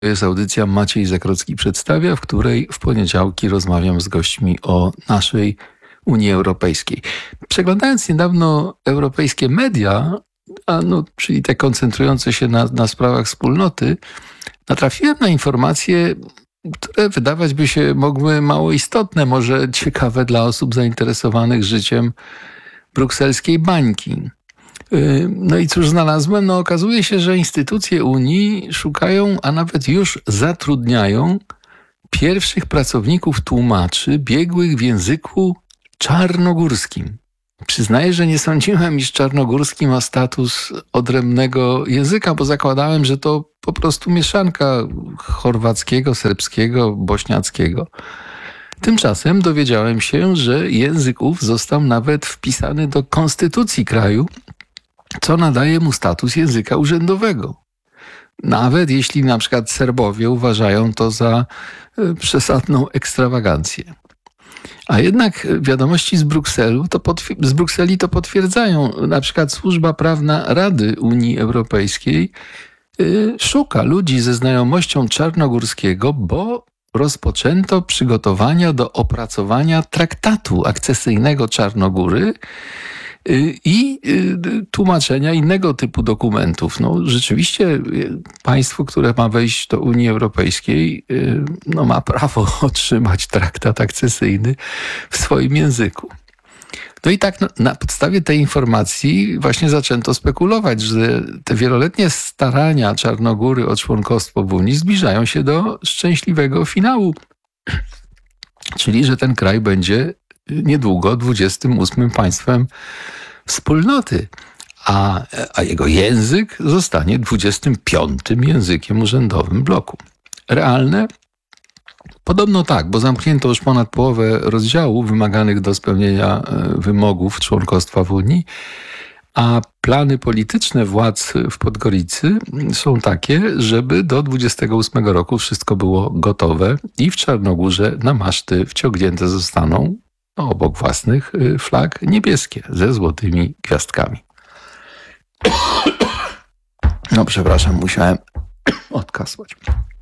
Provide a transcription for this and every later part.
To jest audycja Maciej Zakrocki przedstawia, w której w poniedziałki rozmawiam z gośćmi o naszej Unii Europejskiej. Przeglądając niedawno europejskie media, czyli te koncentrujące się na sprawach wspólnoty, natrafiłem na informacje, które wydawać by się mogły mało istotne, może ciekawe dla osób zainteresowanych życiem brukselskiej bańki. No i cóż znalazłem? Okazuje się, że instytucje Unii szukają, a nawet już zatrudniają pierwszych pracowników tłumaczy biegłych w języku czarnogórskim. Przyznaję, że nie sądziłem, iż czarnogórski ma status odrębnego języka, bo zakładałem, że to po prostu mieszanka chorwackiego, serbskiego, bośniackiego. Tymczasem dowiedziałem się, że język ów został nawet wpisany do konstytucji kraju, co nadaje mu status języka urzędowego. Nawet jeśli na przykład Serbowie uważają to za przesadną ekstrawagancję. A jednak wiadomości z Brukseli to potwierdzają. Na przykład Służba Prawna Rady Unii Europejskiej szuka ludzi ze znajomością czarnogórskiego, bo rozpoczęto przygotowania do opracowania traktatu akcesyjnego Czarnogóry i tłumaczenia innego typu dokumentów. Rzeczywiście państwo, które ma wejść do Unii Europejskiej, ma prawo otrzymać traktat akcesyjny w swoim języku. No i tak na podstawie tej informacji właśnie zaczęto spekulować, że te wieloletnie starania Czarnogóry o członkostwo w Unii zbliżają się do szczęśliwego finału. Czyli, że ten kraj będzie niedługo 28 państwem wspólnoty, a jego język zostanie 25 językiem urzędowym bloku. Realne? Podobno tak, bo zamknięto już ponad połowę rozdziałów wymaganych do spełnienia wymogów członkostwa w Unii, a plany polityczne władz w Podgoricy są takie, żeby do 28 roku wszystko było gotowe i w Czarnogórze na maszty wciągnięte zostaną obok własnych flag niebieskie ze złotymi gwiazdkami. Przepraszam, musiałem odkasłać.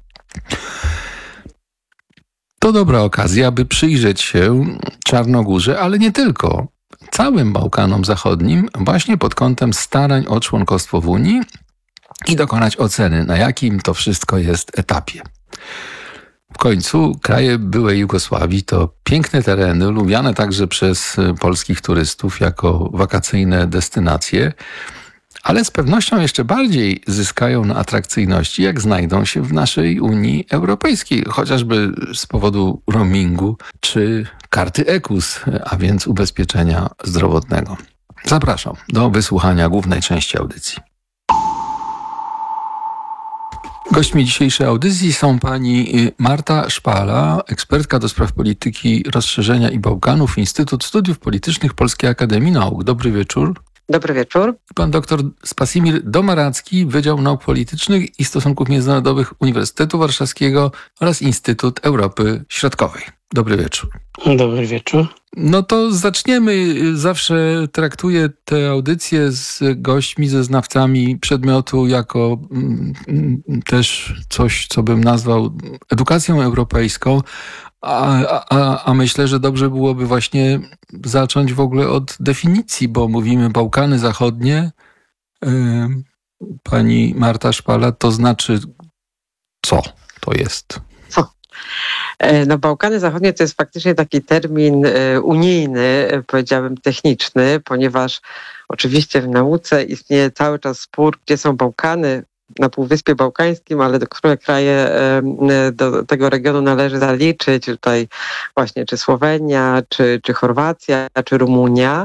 To dobra okazja, by przyjrzeć się Czarnogórze, ale nie tylko, całym Bałkanom Zachodnim, właśnie pod kątem starań o członkostwo w Unii i dokonać oceny, na jakim to wszystko jest etapie. W końcu kraje byłej Jugosławii to piękne tereny, lubiane także przez polskich turystów jako wakacyjne destynacje, ale z pewnością jeszcze bardziej zyskają na atrakcyjności, jak znajdą się w naszej Unii Europejskiej, chociażby z powodu roamingu czy karty EKUS, a więc ubezpieczenia zdrowotnego. Zapraszam do wysłuchania głównej części audycji. Gośćmi dzisiejszej audycji są pani Marta Szpala, ekspertka do spraw polityki rozszerzenia i Bałkanów, Instytut Studiów Politycznych Polskiej Akademii Nauk. Dobry wieczór. Dobry wieczór. Pan doktor Spasimir Domaracki, Wydział Nauk Politycznych i Stosunków Międzynarodowych Uniwersytetu Warszawskiego oraz Instytut Europy Środkowej. Dobry wieczór. Dobry wieczór. To zaczniemy. Zawsze traktuję te audycje z gośćmi, ze znawcami przedmiotu jako też coś, co bym nazwał edukacją europejską, a myślę, że dobrze byłoby właśnie zacząć w ogóle od definicji, bo mówimy Bałkany Zachodnie. Pani Marta Szpala, to znaczy co to jest? Bałkany Zachodnie to jest faktycznie taki termin unijny, powiedziałbym techniczny, ponieważ oczywiście w nauce istnieje cały czas spór, gdzie są Bałkany na Półwyspie Bałkańskim, ale które kraje do tego regionu należy zaliczyć, tutaj właśnie czy Słowenia, czy Chorwacja, czy Rumunia.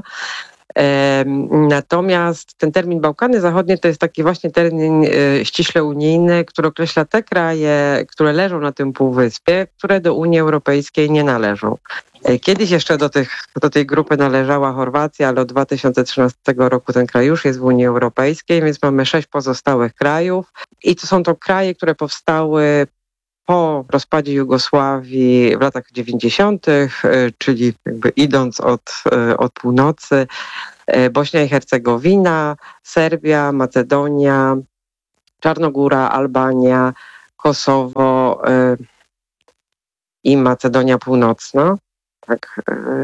Natomiast ten termin Bałkany Zachodnie to jest taki właśnie termin ściśle unijny, który określa te kraje, które leżą na tym półwyspie, które do Unii Europejskiej nie należą. Kiedyś jeszcze do tej grupy należała Chorwacja, ale od 2013 roku ten kraj już jest w Unii Europejskiej, więc mamy 6 pozostałych krajów i to są to kraje, które powstały po rozpadzie Jugosławii w latach 90., czyli jakby idąc od północy, Bośnia i Hercegowina, Serbia, Macedonia, Czarnogóra, Albania, Kosowo i Macedonia Północna. Tak.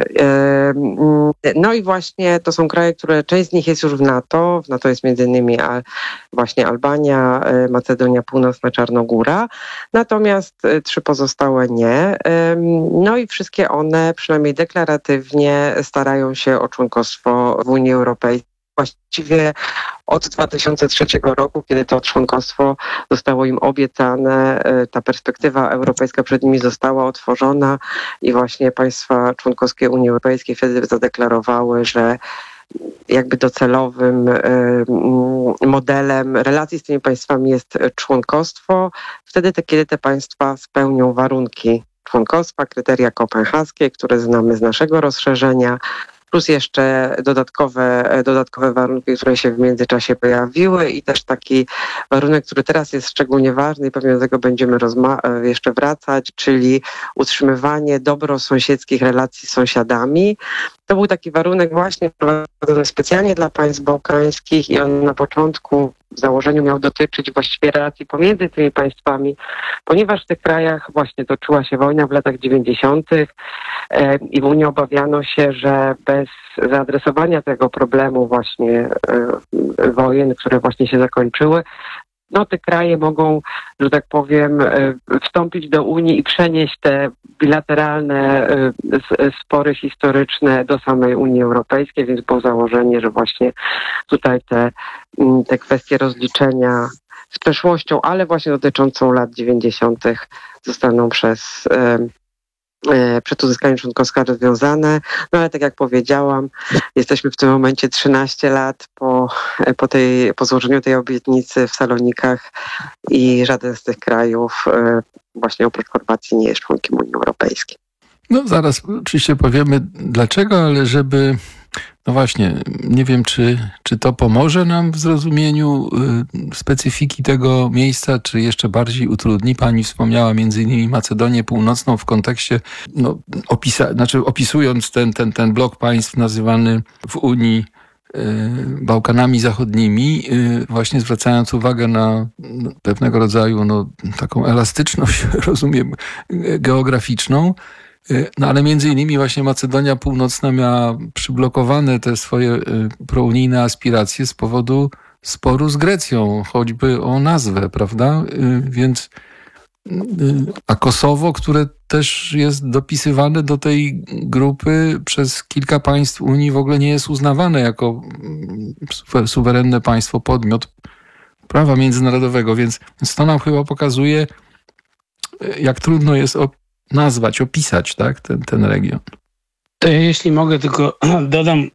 No i właśnie to są kraje, które część z nich jest już w NATO. W NATO jest między innymi właśnie Albania, Macedonia Północna, Czarnogóra. Natomiast 3 pozostałe nie. No i wszystkie one, przynajmniej deklaratywnie, starają się o członkostwo w Unii Europejskiej. Właściwie od 2003 roku, kiedy to członkostwo zostało im obiecane, ta perspektywa europejska przed nimi została otworzona i właśnie państwa członkowskie Unii Europejskiej wtedy zadeklarowały, że jakby docelowym modelem relacji z tymi państwami jest członkostwo. Wtedy, kiedy te państwa spełnią warunki członkostwa, kryteria kopenhaskie, które znamy z naszego rozszerzenia, plus jeszcze dodatkowe warunki, które się w międzyczasie pojawiły i też taki warunek, który teraz jest szczególnie ważny i pewnie do tego będziemy jeszcze wracać, czyli utrzymywanie dobrosąsiedzkich relacji z sąsiadami. To był taki warunek właśnie wprowadzony specjalnie dla państw bałkańskich i on na początku w założeniu miał dotyczyć właściwie relacji pomiędzy tymi państwami, ponieważ w tych krajach właśnie toczyła się wojna w latach 90. I w Unii obawiano się, że bez zaadresowania tego problemu właśnie wojen, które właśnie się zakończyły, no te kraje mogą, że tak powiem, wstąpić do Unii i przenieść te bilateralne spory historyczne do samej Unii Europejskiej, więc było założenie, że właśnie tutaj te kwestie rozliczenia z przeszłością, ale właśnie dotyczącą lat 90. zostaną przed uzyskaniem członkostwa rozwiązane. No ale tak jak powiedziałam, jesteśmy w tym momencie 13 lat po złożeniu tej obietnicy w Salonikach i żaden z tych krajów, właśnie oprócz Chorwacji, nie jest członkiem Unii Europejskiej. No zaraz oczywiście powiemy dlaczego, ale żeby... No właśnie, nie wiem, czy to pomoże nam w zrozumieniu specyfiki tego miejsca, czy jeszcze bardziej utrudni. Pani wspomniała między innymi Macedonię Północną w kontekście, opisując ten blok państw nazywany w Unii Bałkanami Zachodnimi, właśnie zwracając uwagę na pewnego rodzaju taką elastyczność, rozumiem, geograficzną. No ale między innymi właśnie Macedonia Północna miała przyblokowane te swoje prounijne aspiracje z powodu sporu z Grecją, choćby o nazwę, prawda? Więc a Kosowo, które też jest dopisywane do tej grupy przez kilka państw Unii, w ogóle nie jest uznawane jako suwerenne państwo, podmiot prawa międzynarodowego, więc to nam chyba pokazuje, jak trudno jest nazwać, opisać, tak, ten region. To jeśli mogę, tylko dodam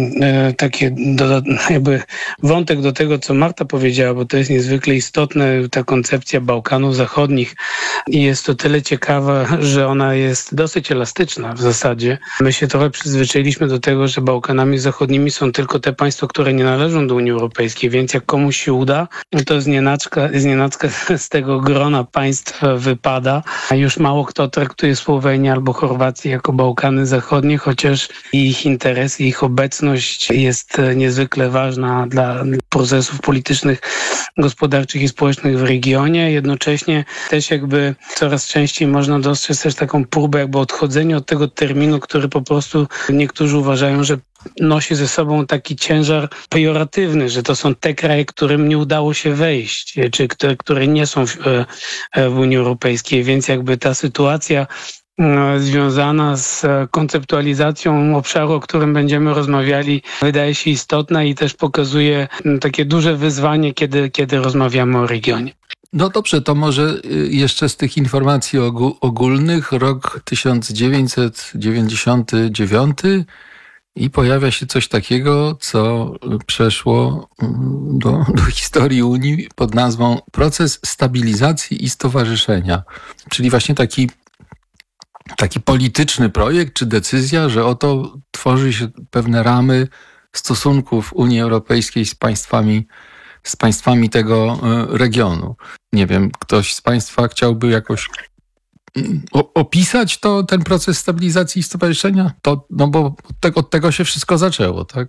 jakby wątek do tego, co Marta powiedziała, bo to jest niezwykle istotne, ta koncepcja Bałkanów Zachodnich i jest to tyle ciekawa, że ona jest dosyć elastyczna w zasadzie. My się trochę przyzwyczailiśmy do tego, że Bałkanami Zachodnimi są tylko te państwa, które nie należą do Unii Europejskiej, więc jak komuś się uda, to znienacka z tego grona państw wypada. A już mało kto traktuje Słowenię albo Chorwację jako Bałkany Zachodnie, chociaż ich interesy, ich obecność jest niezwykle ważna dla procesów politycznych, gospodarczych i społecznych w regionie. Jednocześnie też jakby coraz częściej można dostrzec też taką próbę jakby odchodzenia od tego terminu, który po prostu niektórzy uważają, że nosi ze sobą taki ciężar pejoratywny, że to są te kraje, którym nie udało się wejść, czy które nie są w Unii Europejskiej, więc jakby ta sytuacja związana z konceptualizacją obszaru, o którym będziemy rozmawiali, wydaje się istotna i też pokazuje takie duże wyzwanie, kiedy rozmawiamy o regionie. No dobrze, to może jeszcze z tych informacji ogólnych. Rok 1999 i pojawia się coś takiego, co przeszło do historii Unii pod nazwą proces stabilizacji i stowarzyszenia. Czyli właśnie taki polityczny projekt czy decyzja, że oto tworzy się pewne ramy stosunków Unii Europejskiej z państwami tego regionu. Nie wiem, ktoś z Państwa chciałby jakoś opisać ten proces stabilizacji i stowarzyszenia? Bo od tego się wszystko zaczęło, tak?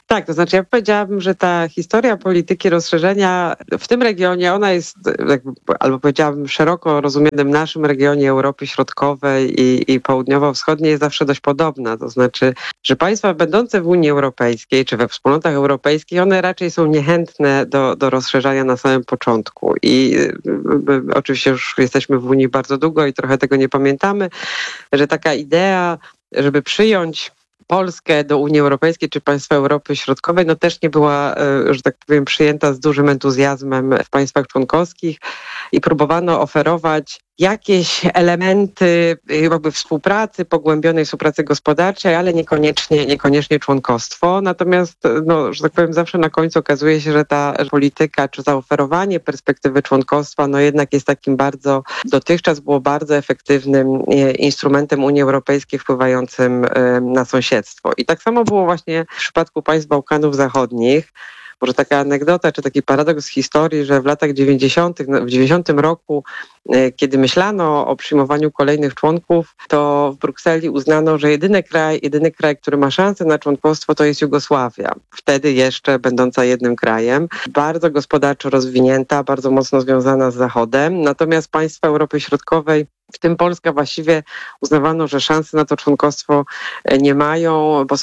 Tak, to znaczy ja powiedziałabym, że ta historia polityki rozszerzenia w tym regionie, ona jest, albo powiedziałabym szeroko rozumianym naszym regionie Europy Środkowej i Południowo-Wschodniej jest zawsze dość podobna. To znaczy, że państwa będące w Unii Europejskiej czy we wspólnotach europejskich, one raczej są niechętne do rozszerzania na samym początku. I oczywiście już jesteśmy w Unii bardzo długo i trochę tego nie pamiętamy, że taka idea, żeby przyjąć Polskę do Unii Europejskiej czy państwa Europy Środkowej, no też nie była, że tak powiem, przyjęta z dużym entuzjazmem w państwach członkowskich i próbowano oferować jakieś elementy jakby współpracy, pogłębionej współpracy gospodarczej, ale niekoniecznie członkostwo. Natomiast, no, że tak powiem, zawsze na końcu okazuje się, że ta polityka czy zaoferowanie perspektywy członkostwa, no jednak jest takim dotychczas było bardzo efektywnym instrumentem Unii Europejskiej wpływającym na sąsiedztwo. I tak samo było właśnie w przypadku państw Bałkanów Zachodnich. Może taka anegdota, czy taki paradoks historii, że w latach 90., w 90 roku, kiedy myślano o przyjmowaniu kolejnych członków, to w Brukseli uznano, że jedyny kraj, który ma szansę na członkostwo, to jest Jugosławia. Wtedy jeszcze będąca jednym krajem, bardzo gospodarczo rozwinięta, bardzo mocno związana z Zachodem. Natomiast państwa Europy Środkowej, w tym Polska, właściwie uznawano, że szanse na to członkostwo nie mają, bo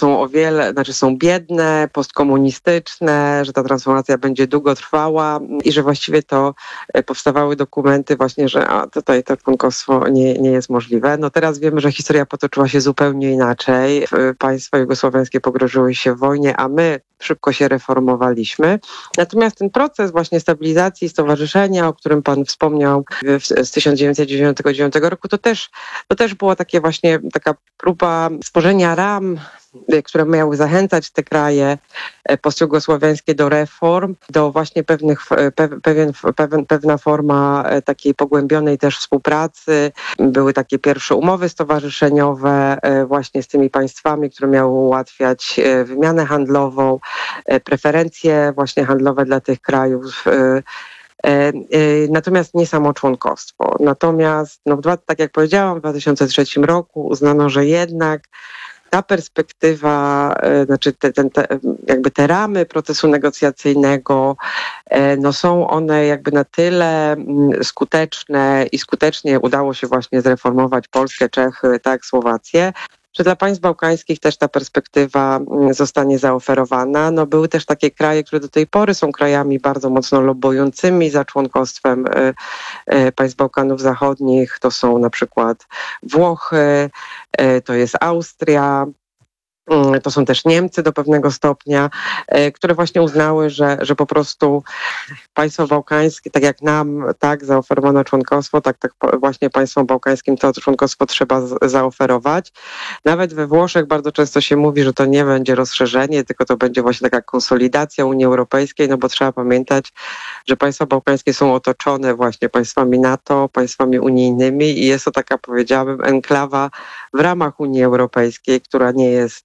są biedne, postkomunistyczne, że ta transformacja będzie długo trwała i że właściwie to powstawały dokumenty właśnie, że tutaj to członkostwo nie jest możliwe. No teraz wiemy, że historia potoczyła się zupełnie inaczej. Państwa jugosłowiańskie pogrążyły się w wojnie, a my szybko się reformowaliśmy. Natomiast ten proces właśnie stabilizacji i stowarzyszenia, o którym pan wspomniał z 1999 roku, to też była taka próba stworzenia ram, które miały zachęcać te kraje postjugosłowiańskie do reform, do właśnie pewna forma takiej pogłębionej też współpracy. Były takie pierwsze umowy stowarzyszeniowe właśnie z tymi państwami, które miały ułatwiać wymianę handlową, preferencje właśnie handlowe dla tych krajów. Natomiast nie samo członkostwo. Natomiast, tak jak powiedziałam, w 2003 roku uznano, że jednak ta perspektywa, znaczy te ramy procesu negocjacyjnego, no są one jakby na tyle skuteczne i skutecznie udało się właśnie zreformować Polskę, Czechy, tak, Słowację, że dla państw bałkańskich też ta perspektywa zostanie zaoferowana. No, były też takie kraje, które do tej pory są krajami bardzo mocno lobbującymi za członkostwem państw Bałkanów Zachodnich. To są na przykład Włochy, to jest Austria, to są też Niemcy do pewnego stopnia, które właśnie uznały, że po prostu państwo bałkańskie, tak jak nam zaoferowano członkostwo, tak właśnie państwom bałkańskim to członkostwo trzeba zaoferować. Nawet we Włoszech bardzo często się mówi, że to nie będzie rozszerzenie, tylko to będzie właśnie taka konsolidacja Unii Europejskiej, no bo trzeba pamiętać, że państwa bałkańskie są otoczone właśnie państwami NATO, państwami unijnymi i jest to taka, powiedziałabym, enklawa w ramach Unii Europejskiej, która nie jest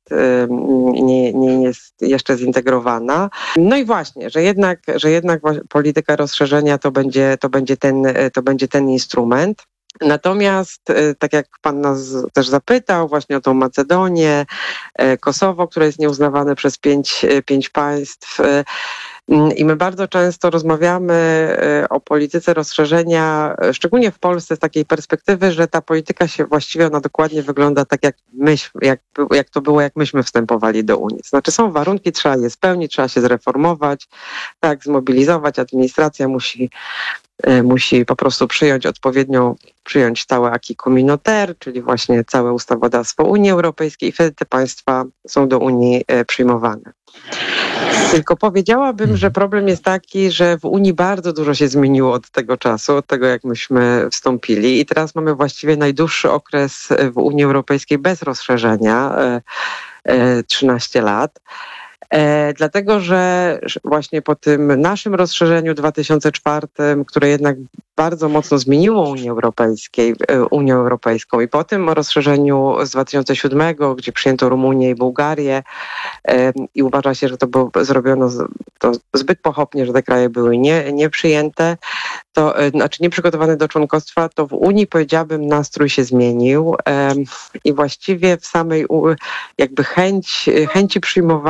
jeszcze zintegrowana. No i właśnie, że jednak polityka rozszerzenia to będzie ten instrument. Natomiast, tak jak pan nas też zapytał właśnie o tą Macedonię, Kosowo, które jest nieuznawane przez pięć państw, i my bardzo często rozmawiamy o polityce rozszerzenia, szczególnie w Polsce, z takiej perspektywy, że ta polityka się właściwie, ona dokładnie wygląda tak, jak to było, jak myśmy wstępowali do Unii. Znaczy są warunki, trzeba je spełnić, trzeba się zreformować, tak, zmobilizować, administracja musi po prostu przyjąć całe acquis communautaire, czyli właśnie całe ustawodawstwo Unii Europejskiej i wtedy te państwa są do Unii przyjmowane. Tylko powiedziałabym, że problem jest taki, że w Unii bardzo dużo się zmieniło od tego czasu, od tego jak myśmy wstąpili i teraz mamy właściwie najdłuższy okres w Unii Europejskiej bez rozszerzenia, 13 lat. Dlatego, że właśnie po tym naszym rozszerzeniu 2004, które jednak bardzo mocno zmieniło Unię Europejską i po tym rozszerzeniu z 2007, gdzie przyjęto Rumunię i Bułgarię i uważa się, że zrobiono to zbyt pochopnie, że te kraje były nieprzyjęte, nieprzygotowane do członkostwa, to w Unii, powiedziałabym, nastrój się zmienił i właściwie w samej jakby chęci przyjmowania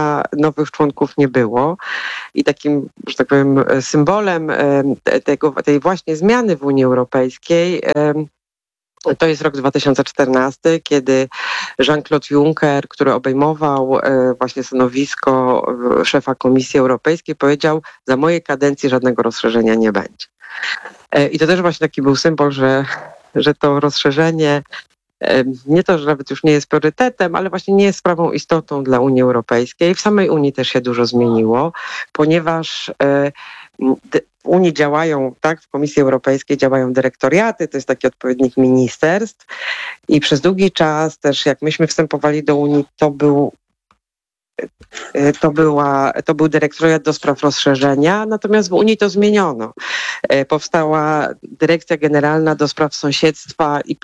rozszerzenia nowych członków nie było i takim, że tak powiem, symbolem tej właśnie zmiany w Unii Europejskiej to jest rok 2014, kiedy Jean-Claude Juncker, który obejmował właśnie stanowisko szefa Komisji Europejskiej, powiedział: za mojej kadencji żadnego rozszerzenia nie będzie. I to też właśnie taki był symbol, że to rozszerzenie nie to, że nawet już nie jest priorytetem, ale właśnie nie jest sprawą istotną dla Unii Europejskiej. W samej Unii też się dużo zmieniło, ponieważ w Unii działają, tak, w Komisji Europejskiej działają dyrektoriaty, to jest taki odpowiednik ministerstw i przez długi czas też jak myśmy wstępowali do Unii, to był dyrektoriat do spraw rozszerzenia, natomiast w Unii to zmieniono. Powstała Dyrekcja Generalna do spraw sąsiedztwa i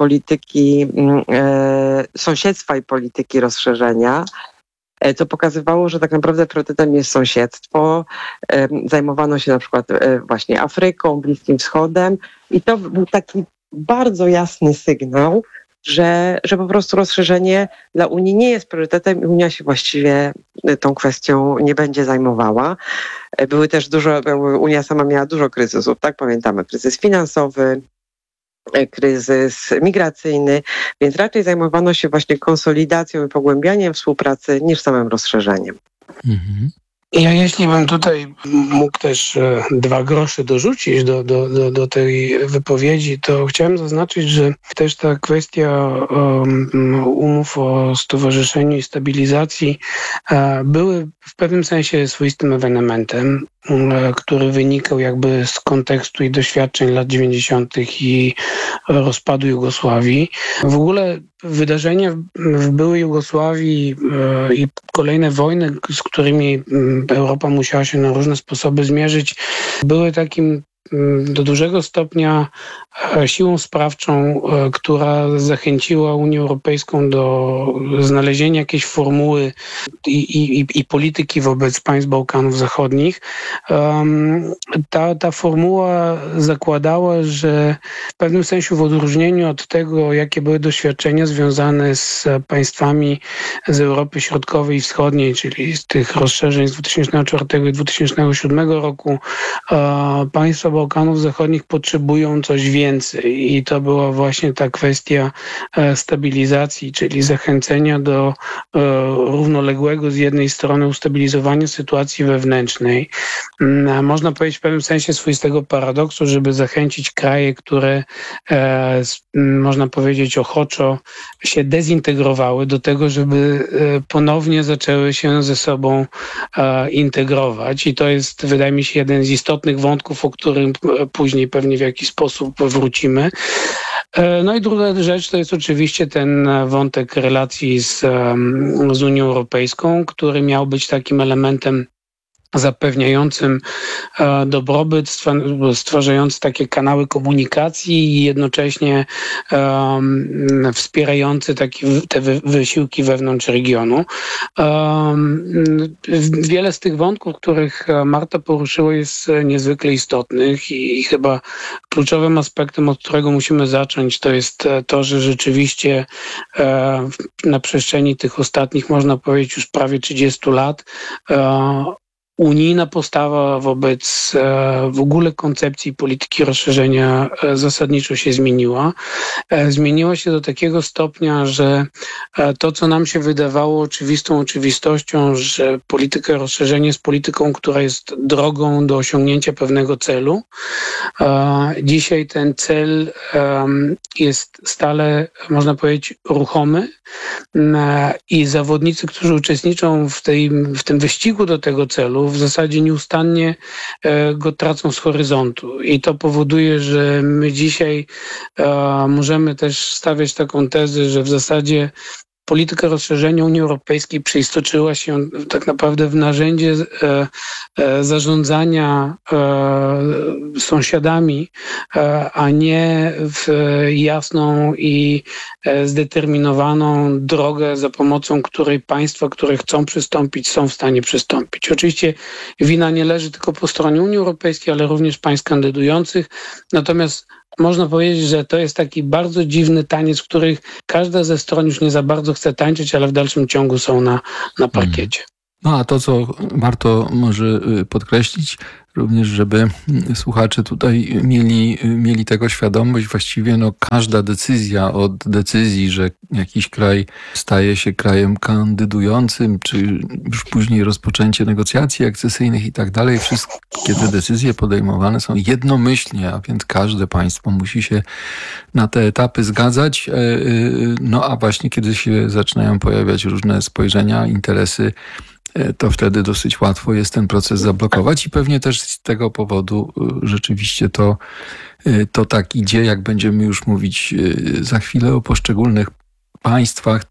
polityki rozszerzenia, co pokazywało, że tak naprawdę priorytetem jest sąsiedztwo. Zajmowano się na przykład właśnie Afryką, Bliskim Wschodem i to był taki bardzo jasny sygnał, że po prostu rozszerzenie dla Unii nie jest priorytetem i Unia się właściwie tą kwestią nie będzie zajmowała. Unia sama miała dużo kryzysów, tak? Pamiętamy kryzys finansowy, kryzys migracyjny, więc raczej zajmowano się właśnie konsolidacją i pogłębianiem współpracy niż samym rozszerzeniem. Mhm. Ja jeśli bym tutaj mógł też 2 grosze dorzucić do tej wypowiedzi, to chciałem zaznaczyć, że też ta kwestia umów o stowarzyszeniu i stabilizacji były w pewnym sensie swoistym ewenementem, który wynikał jakby z kontekstu i doświadczeń lat 90. i rozpadu Jugosławii. W ogóle wydarzenia w byłej Jugosławii i kolejne wojny, z którymi Europa musiała się na różne sposoby zmierzyć, były takim do dużego stopnia siłą sprawczą, która zachęciła Unię Europejską do znalezienia jakiejś formuły i polityki wobec państw Bałkanów Zachodnich. Ta formuła zakładała, że w pewnym sensie w odróżnieniu od tego, jakie były doświadczenia związane z państwami z Europy Środkowej i Wschodniej, czyli z tych rozszerzeń z 2004 i 2007 roku, państwa Bałkanów Zachodnich potrzebują coś więcej i to była właśnie ta kwestia stabilizacji, czyli zachęcenia do równoległego z jednej strony ustabilizowania sytuacji wewnętrznej. Można powiedzieć w pewnym sensie swoistego paradoksu, żeby zachęcić kraje, które można powiedzieć ochoczo się dezintegrowały do tego, żeby ponownie zaczęły się ze sobą integrować i to jest, wydaje mi się, jeden z istotnych wątków, o którym później pewnie w jakiś sposób wrócimy. No i druga rzecz to jest oczywiście ten wątek relacji z Unią Europejską, który miał być takim elementem zapewniającym dobrobyt, stwarzający takie kanały komunikacji i jednocześnie wspierający te wysiłki wewnątrz regionu. Wiele z tych wątków, których Marta poruszyła, jest niezwykle istotnych i chyba kluczowym aspektem, od którego musimy zacząć, to jest to, że rzeczywiście na przestrzeni tych ostatnich, można powiedzieć, już prawie 30 lat unijna postawa wobec w ogóle koncepcji polityki rozszerzenia zasadniczo się zmieniła. Zmieniła się do takiego stopnia, że to, co nam się wydawało oczywistą oczywistością, że polityka rozszerzenia jest polityką, która jest drogą do osiągnięcia pewnego celu. Dzisiaj ten cel jest stale, można powiedzieć, ruchomy i zawodnicy, którzy uczestniczą w tym wyścigu do tego celu, w zasadzie nieustannie go tracą z horyzontu i to powoduje, że my dzisiaj możemy też stawiać taką tezę, że w zasadzie polityka rozszerzenia Unii Europejskiej przeistoczyła się tak naprawdę w narzędzie zarządzania sąsiadami, a nie w jasną i zdeterminowaną drogę, za pomocą której państwa, które chcą przystąpić, są w stanie przystąpić. Oczywiście wina nie leży tylko po stronie Unii Europejskiej, ale również państw kandydujących. Natomiast można powiedzieć, że to jest taki bardzo dziwny taniec, w których każda ze stron już nie za bardzo chce tańczyć, ale w dalszym ciągu są na parkiecie. No a to, co warto może podkreślić, również żeby słuchacze tutaj mieli tego świadomość, właściwie każda decyzja od decyzji, że jakiś kraj staje się krajem kandydującym, czy już później rozpoczęcie negocjacji akcesyjnych i tak dalej, wszystkie te decyzje podejmowane są jednomyślnie, a więc każde państwo musi się na te etapy zgadzać, a właśnie kiedy się zaczynają pojawiać różne spojrzenia, interesy, to wtedy dosyć łatwo jest ten proces zablokować i pewnie też z tego powodu rzeczywiście to tak idzie, jak będziemy już mówić za chwilę o poszczególnych państwach,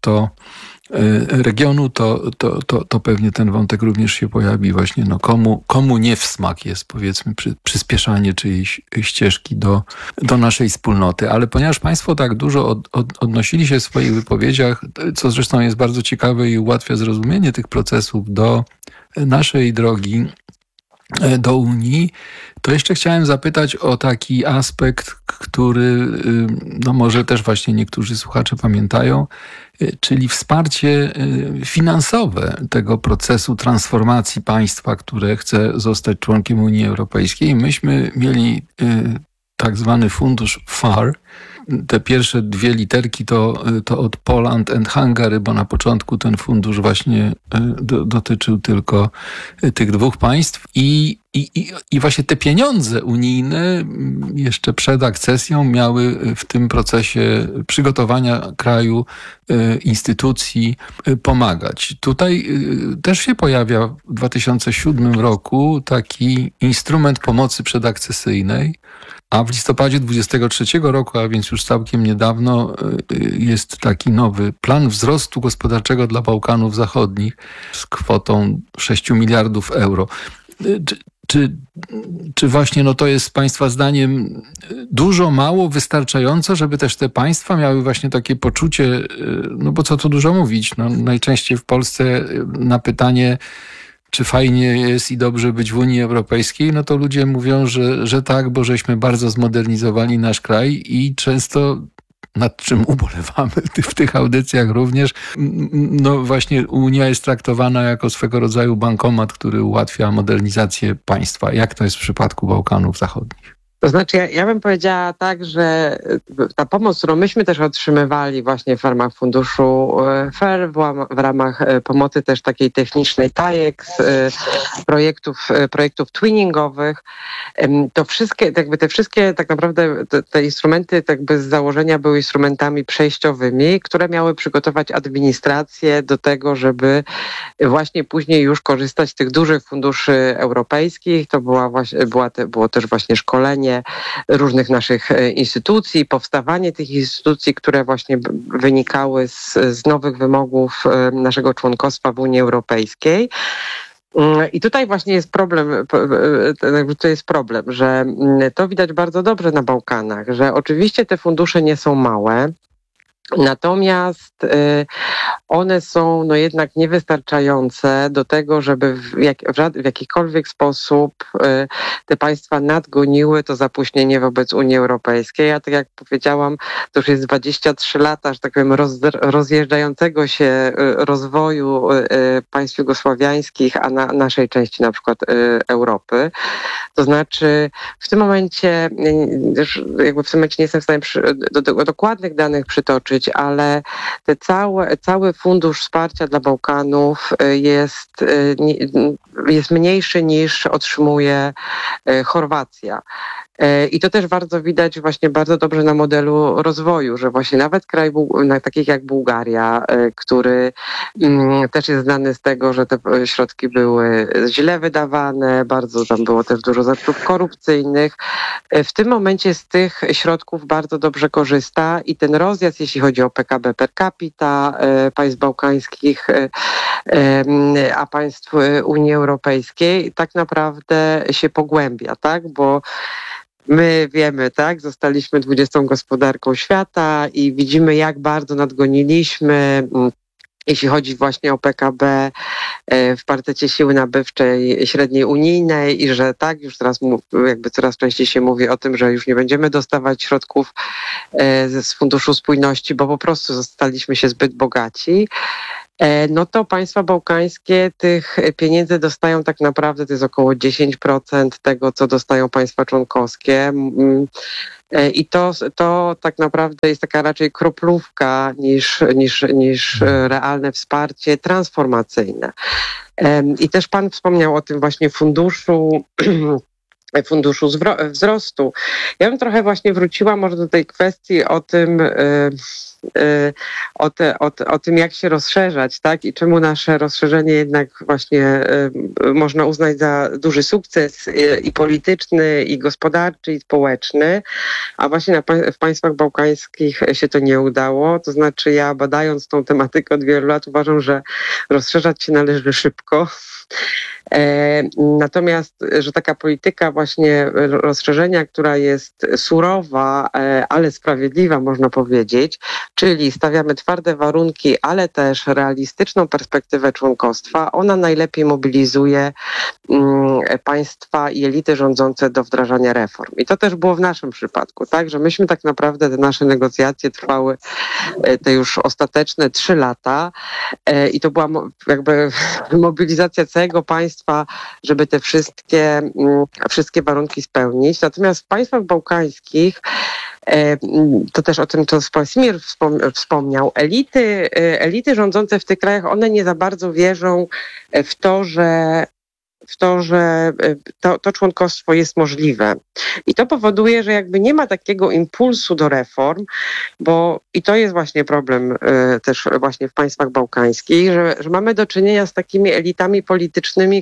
regionu, to pewnie ten wątek również się pojawi właśnie, komu nie w smak jest, powiedzmy, przyspieszanie czyjejś ścieżki do naszej wspólnoty. Ale ponieważ państwo tak dużo odnosili się w swoich wypowiedziach, co zresztą jest bardzo ciekawe i ułatwia zrozumienie tych procesów do naszej drogi do Unii, to jeszcze chciałem zapytać o taki aspekt, który może też właśnie niektórzy słuchacze pamiętają, czyli wsparcie finansowe tego procesu transformacji państwa, które chce zostać członkiem Unii Europejskiej. Myśmy mieli tak zwany fundusz PHARE. Te pierwsze dwie literki to od Poland and Hungary, bo na początku ten fundusz właśnie dotyczył tylko tych dwóch państw i właśnie te pieniądze unijne jeszcze przed akcesją miały w tym procesie przygotowania kraju, instytucji pomagać. Tutaj też się pojawia w 2007 roku taki instrument pomocy przedakcesyjnej, a w listopadzie 2023 roku, a więc już całkiem niedawno, jest taki nowy plan wzrostu gospodarczego dla Bałkanów Zachodnich z kwotą 6 miliardów euro. Czy właśnie to jest Państwa zdaniem dużo, mało, wystarczająco, żeby też te państwa miały właśnie takie poczucie, bo co tu dużo mówić, najczęściej w Polsce na pytanie, czy fajnie jest i dobrze być w Unii Europejskiej, to ludzie mówią, że tak, bo żeśmy bardzo zmodernizowali nasz kraj i często, nad czym ubolewamy w tych audycjach również, właśnie Unia jest traktowana jako swego rodzaju bankomat, który ułatwia modernizację państwa. Jak to jest w przypadku Bałkanów Zachodnich? To znaczy, ja bym powiedziała tak, że ta pomoc, którą myśmy też otrzymywali właśnie w ramach funduszu FAIR, w ramach pomocy też takiej technicznej TAIEX, projektów twinningowych, to wszystkie, te wszystkie tak naprawdę te instrumenty z założenia były instrumentami przejściowymi, które miały przygotować administrację do tego, żeby właśnie później już korzystać z tych dużych funduszy europejskich. To było też właśnie szkolenie różnych naszych instytucji, powstawanie tych instytucji, które właśnie wynikały z nowych wymogów naszego członkostwa w Unii Europejskiej. I tutaj właśnie jest problem, że to widać bardzo dobrze na Bałkanach, że oczywiście te fundusze nie są małe, natomiast one są jednak niewystarczające do tego, żeby w jakikolwiek sposób te państwa nadgoniły to zapóźnienie wobec Unii Europejskiej. A tak jak powiedziałam, to już jest 23 lata, że tak powiem, rozjeżdżającego się rozwoju państw jugosławiańskich, a na naszej części na przykład Europy. To znaczy w tym momencie nie jestem w stanie do dokładnych danych przytoczyć, ale cały fundusz wsparcia dla Bałkanów jest mniejszy niż otrzymuje Chorwacja. I to też bardzo widać właśnie bardzo dobrze na modelu rozwoju, że właśnie nawet kraj takich jak Bułgaria, który też jest znany z tego, że te środki były źle wydawane, bardzo tam było też dużo zarzutów korupcyjnych. W tym momencie z tych środków bardzo dobrze korzysta i ten rozjazd, jeśli chodzi o PKB per capita państw bałkańskich, a państw Unii Europejskiej, tak naprawdę się pogłębia, tak? Bo my wiemy, tak, zostaliśmy 20. gospodarką świata i widzimy, jak bardzo nadgoniliśmy, jeśli chodzi właśnie o PKB w parytecie siły nabywczej średniej unijnej i że tak, już teraz coraz częściej się mówi o tym, że już nie będziemy dostawać środków z Funduszu Spójności, bo po prostu zostaliśmy się zbyt bogaci. No to państwa bałkańskie tych pieniędzy dostają tak naprawdę, to jest około 10% tego, co dostają państwa członkowskie. I to tak naprawdę jest taka raczej kroplówka niż realne wsparcie transformacyjne. I też pan wspomniał o tym właśnie funduszu wzrostu. Ja bym trochę właśnie wróciła może do tej kwestii o tym, jak się rozszerzać, tak? I czemu nasze rozszerzenie jednak właśnie można uznać za duży sukces i polityczny, i gospodarczy, i społeczny, a właśnie w państwach bałkańskich się to nie udało. To znaczy ja, badając tą tematykę od wielu lat, uważam, że rozszerzać się należy szybko. Natomiast, że taka polityka właśnie rozszerzenia, która jest surowa, ale sprawiedliwa, można powiedzieć, czyli stawiamy twarde warunki, ale też realistyczną perspektywę członkostwa, ona najlepiej mobilizuje państwa i elity rządzące do wdrażania reform. I to też było w naszym przypadku, tak, że myśmy tak naprawdę, te nasze negocjacje trwały te już ostateczne 3 lata i to była jakby mobilizacja całego państwa, żeby te wszystkie warunki spełnić. Natomiast w państwach bałkańskich, to też o tym, co Sławomir wspomniał, elity rządzące w tych krajach, one nie za bardzo wierzą w to, że to członkostwo jest możliwe. I to powoduje, że jakby nie ma takiego impulsu do reform, i to jest właśnie problem też właśnie w państwach bałkańskich, że mamy do czynienia z takimi elitami politycznymi,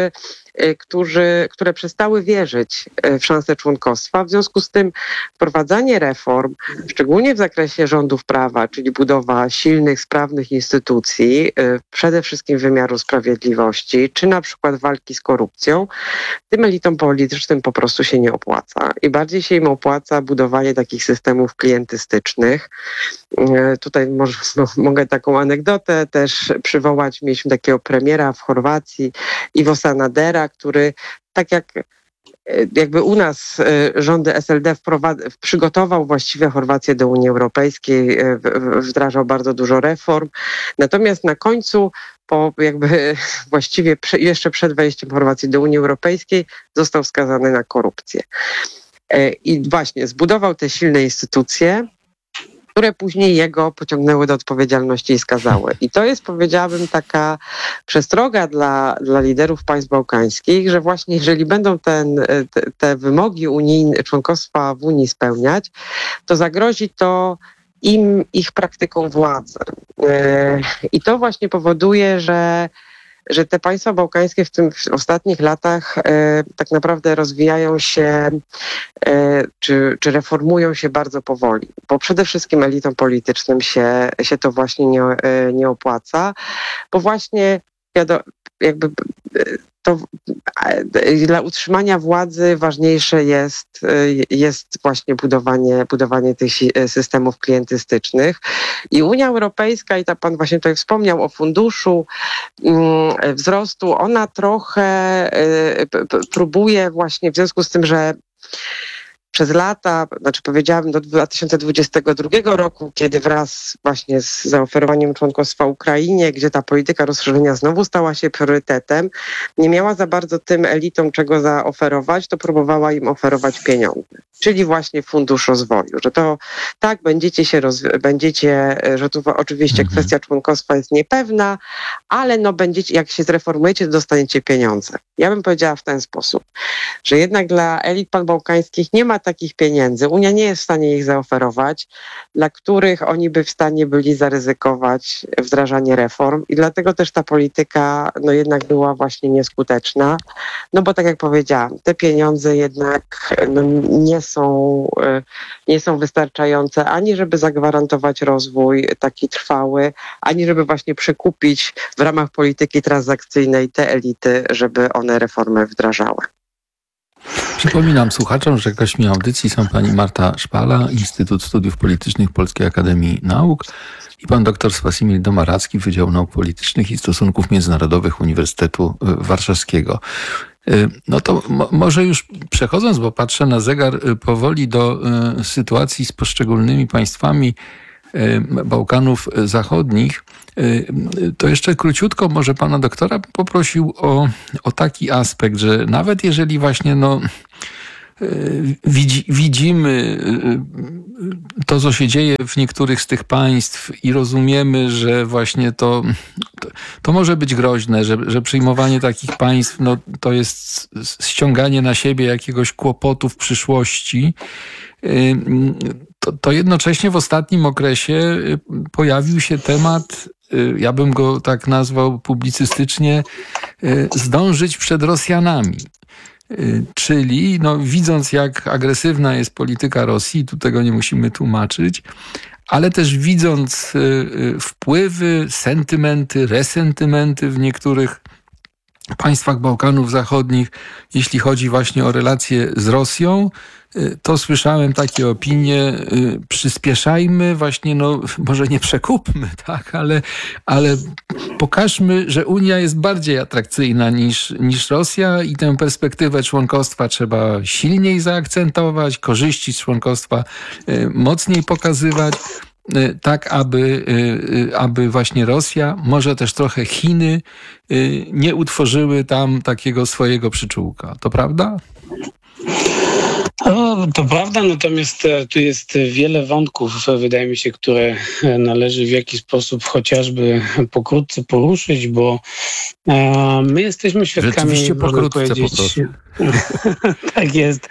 które przestały wierzyć w szansę członkostwa. W związku z tym wprowadzanie reform, szczególnie w zakresie rządów prawa, czyli budowa silnych, sprawnych instytucji, przede wszystkim wymiaru sprawiedliwości, czy na przykład walki z korupcją, tym elitom politycznym po prostu się nie opłaca. I bardziej się im opłaca budowanie takich systemów klientystycznych. Tutaj mogę taką anegdotę też przywołać. Mieliśmy takiego premiera w Chorwacji, Ivo Sanadera, który tak jakby u nas rządy SLD przygotował właściwie Chorwację do Unii Europejskiej, wdrażał bardzo dużo reform. Natomiast na końcu, właściwie jeszcze przed wejściem Chorwacji do Unii Europejskiej, został skazany na korupcję. I właśnie zbudował te silne instytucje, które później jego pociągnęły do odpowiedzialności i skazały. I to jest, powiedziałabym, taka przestroga dla liderów państw bałkańskich, że właśnie jeżeli będą te wymogi unijne, członkostwa w Unii spełniać, to zagrozi to ich praktyką władzy. I to właśnie powoduje, że te państwa bałkańskie w ostatnich latach tak naprawdę rozwijają się czy reformują się bardzo powoli, bo przede wszystkim elitom politycznym się to właśnie nie opłaca, bo właśnie to dla utrzymania władzy ważniejsze jest właśnie budowanie tych systemów klientystycznych. I Unia Europejska, i pan właśnie tutaj wspomniał o funduszu wzrostu, ona trochę próbuje właśnie w związku z tym, że przez lata, powiedziałabym do 2022 roku, kiedy wraz właśnie z zaoferowaniem członkostwa Ukrainie, gdzie ta polityka rozszerzenia znowu stała się priorytetem, nie miała za bardzo tym elitom czego zaoferować, to próbowała im oferować pieniądze. Czyli właśnie fundusz rozwoju, że to tak, że tu oczywiście kwestia członkostwa jest niepewna, ale jak się zreformujecie, to dostaniecie pieniądze. Ja bym powiedziała w ten sposób, że jednak dla elit panbałkańskich nie ma takich pieniędzy. Unia nie jest w stanie ich zaoferować, dla których oni by w stanie byli zaryzykować wdrażanie reform i dlatego też ta polityka jednak była właśnie nieskuteczna, bo tak jak powiedziałam, te pieniądze jednak nie są wystarczające ani żeby zagwarantować rozwój taki trwały, ani żeby właśnie przekupić w ramach polityki transakcyjnej te elity, żeby one reformy wdrażały. Przypominam słuchaczom, że gośćmi audycji są pani Marta Szpala, Instytut Studiów Politycznych Polskiej Akademii Nauk i pan dr Sławomir Domaracki, Wydział Nauk Politycznych i Stosunków Międzynarodowych Uniwersytetu Warszawskiego. No to może już przechodząc, bo patrzę na zegar, powoli do sytuacji z poszczególnymi państwami Bałkanów Zachodnich, to jeszcze króciutko może pana doktora poprosił o taki aspekt, że nawet jeżeli właśnie widzimy to, co się dzieje w niektórych z tych państw i rozumiemy, że właśnie to może być groźne, że przyjmowanie takich państw to jest ściąganie na siebie jakiegoś kłopotu w przyszłości, to jednocześnie w ostatnim okresie pojawił się temat, ja bym go tak nazwał publicystycznie, zdążyć przed Rosjanami. Czyli widząc, jak agresywna jest polityka Rosji, tu tego nie musimy tłumaczyć, ale też widząc wpływy, sentymenty, resentymenty w niektórych państwach Bałkanów Zachodnich, jeśli chodzi właśnie o relacje z Rosją, to słyszałem takie opinie, przyspieszajmy właśnie, może nie przekupmy, tak, ale pokażmy, że Unia jest bardziej atrakcyjna niż Rosja i tę perspektywę członkostwa trzeba silniej zaakcentować, korzyści z członkostwa mocniej pokazywać, tak aby właśnie Rosja, może też trochę Chiny nie utworzyły tam takiego swojego przyczółka. To prawda? To prawda, natomiast tu jest wiele wątków, wydaje mi się, które należy w jakiś sposób chociażby pokrótce poruszyć, bo my jesteśmy świadkami, rzeczywiście pokrótce poproszę. Tak jest.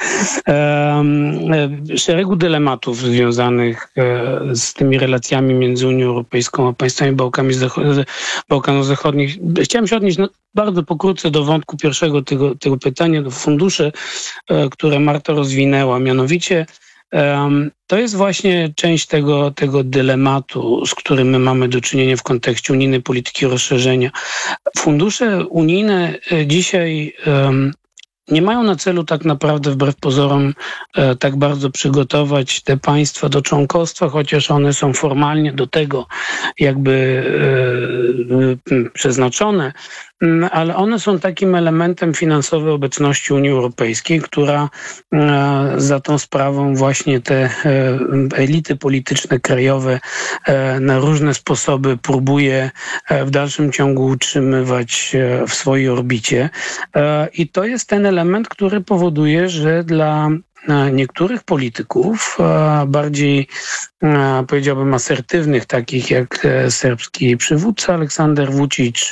Szeregu dylematów związanych z tymi relacjami między Unią Europejską a państwami Bałkanów Zachodnich. Chciałem się odnieść bardzo pokrótce do wątku pierwszego tego pytania, do funduszy, które Marta rozwinęła. Mianowicie to jest właśnie część tego dylematu, z którym my mamy do czynienia w kontekście unijnej polityki rozszerzenia. Fundusze unijne dzisiaj nie mają na celu tak naprawdę wbrew pozorom tak bardzo przygotować te państwa do członkostwa, chociaż one są formalnie do tego jakby przeznaczone, ale one są takim elementem finansowej obecności Unii Europejskiej, która za tą sprawą właśnie te elity polityczne krajowe na różne sposoby próbuje w dalszym ciągu utrzymywać w swojej orbicie. I to jest ten element, który powoduje, że dla niektórych polityków, bardziej powiedziałbym asertywnych, takich jak serbski przywódca Aleksander Vučić,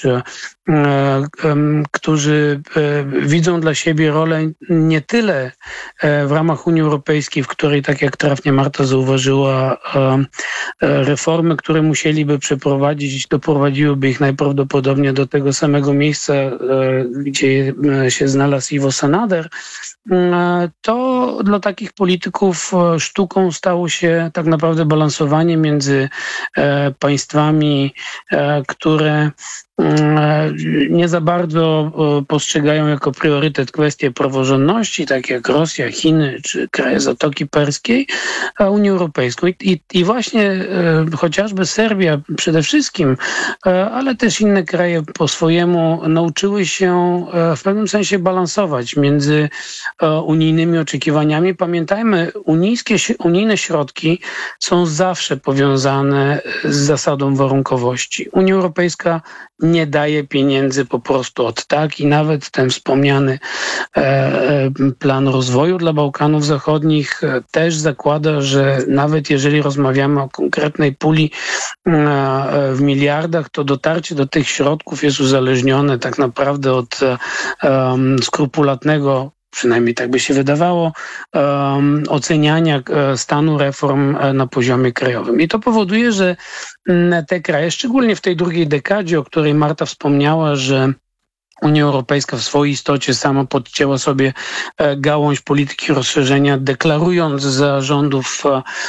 którzy widzą dla siebie rolę nie tyle w ramach Unii Europejskiej, w której, tak jak trafnie Marta zauważyła, reformy, które musieliby przeprowadzić, doprowadziłyby ich najprawdopodobniej do tego samego miejsca, gdzie się znalazł Ivo Sanader, to dla takich polityków sztuką stało się tak naprawdę balansowanie między państwami, które nie za bardzo postrzegają jako priorytet kwestie praworządności, tak jak Rosja, Chiny czy kraje Zatoki Perskiej, a Unię Europejską. I właśnie chociażby Serbia przede wszystkim, ale też inne kraje po swojemu nauczyły się w pewnym sensie balansować między unijnymi oczekiwaniami. Pamiętajmy, unijne środki są zawsze powiązane z zasadą warunkowości. Unia Europejska nie daje pieniędzy po prostu od tak i nawet ten wspomniany plan rozwoju dla Bałkanów Zachodnich też zakłada, że nawet jeżeli rozmawiamy o konkretnej puli w miliardach, to dotarcie do tych środków jest uzależnione tak naprawdę od skrupulatnego, przynajmniej tak by się wydawało, oceniania stanu reform na poziomie krajowym. I to powoduje, że te kraje, szczególnie w tej drugiej dekadzie, o której Marta wspomniała, że Unia Europejska w swojej istocie sama podcięła sobie gałąź polityki rozszerzenia, deklarując za rządów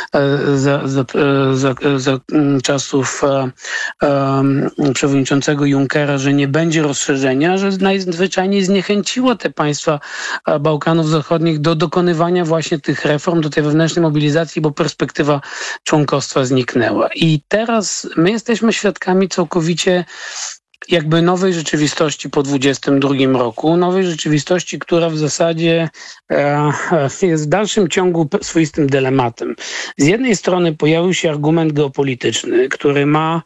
za czasów przewodniczącego Junckera, że nie będzie rozszerzenia, że najzwyczajniej zniechęciło te państwa Bałkanów Zachodnich do dokonywania właśnie tych reform, do tej wewnętrznej mobilizacji, bo perspektywa członkostwa zniknęła. I teraz my jesteśmy świadkami całkowicie jakby nowej rzeczywistości po 2022 roku, nowej rzeczywistości, która w zasadzie jest w dalszym ciągu swoistym dylematem. Z jednej strony pojawił się argument geopolityczny, który ma